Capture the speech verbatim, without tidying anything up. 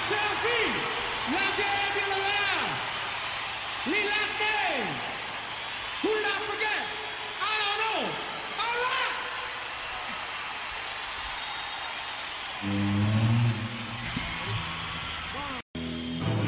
Selfie, la gente de la verdad, Lilate, who did I forget? I don't know. All right.